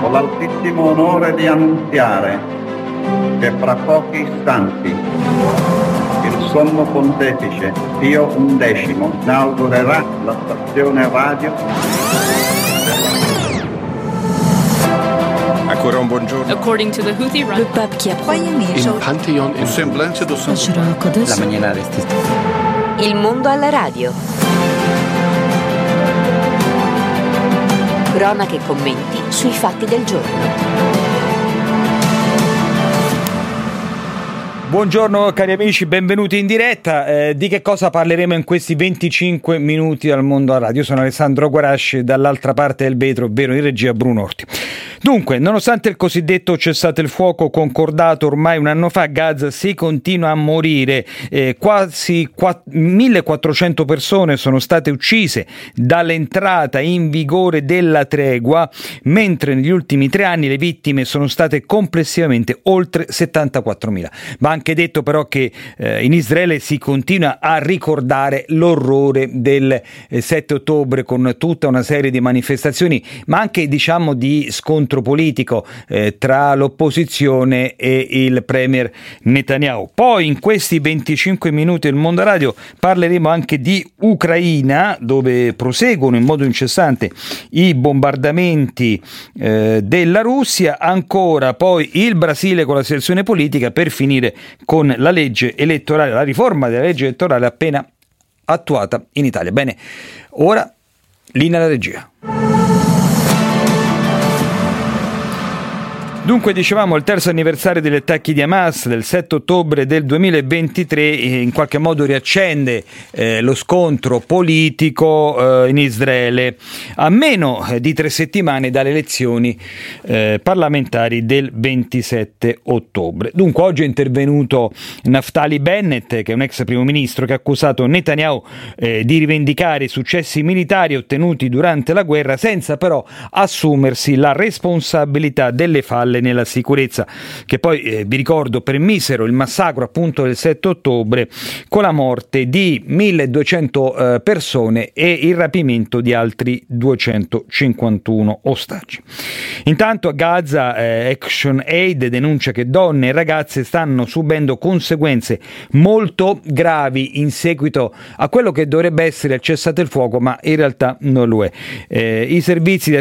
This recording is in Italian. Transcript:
Ho l'altissimo onore di annunziare che fra pochi istanti il Sommo Pontefice Pio XI inaugurerà la stazione radio. Ancora un buongiorno. According to the Houthi, le pape qui a In Pantheon, in semblance de son. La mañana de este. Il mondo alla radio. Cronache e commenti sui fatti del giorno. Buongiorno cari amici, benvenuti in diretta. Di che cosa parleremo in questi 25 minuti al Mondo alla Radio? Io sono Alessandro Guarasci, dall'altra parte del vetro, ovvero in regia Bruno Orti. Dunque, nonostante il cosiddetto cessate il fuoco concordato ormai un anno fa, a Gaza si continua a morire. Quasi 1400 persone sono state uccise dall'entrata in vigore della tregua, mentre negli ultimi 3 anni le vittime sono state complessivamente oltre 74.000. Va anche detto però che in Israele si continua a ricordare l'orrore del 7 ottobre con tutta una serie di manifestazioni, ma anche diciamo di scontro politico tra l'opposizione e il premier Netanyahu. Poi in questi 25 minuti del Mondo Radio parleremo anche di Ucraina, dove proseguono in modo incessante i bombardamenti della Russia, ancora poi il Brasile con la situazione politica, per finire con la legge elettorale, la riforma della legge elettorale appena attuata in Italia. Bene, ora linea alla regia. Dunque, dicevamo, il terzo anniversario degli attacchi di Hamas del 7 ottobre del 2023 in qualche modo riaccende lo scontro politico in Israele a meno di 3 settimane dalle elezioni parlamentari del 27 ottobre. Dunque oggi è intervenuto Naftali Bennett, che è un ex primo ministro, che ha accusato Netanyahu di rivendicare i successi militari ottenuti durante la guerra senza però assumersi la responsabilità delle falle nella sicurezza, che poi vi ricordo permisero il massacro appunto del 7 ottobre con la morte di 1200 persone e il rapimento di altri 251 ostaggi. Intanto a Gaza Action Aid denuncia che donne e ragazze stanno subendo conseguenze molto gravi in seguito a quello che dovrebbe essere il cessate il fuoco, ma in realtà non lo è. I servizi di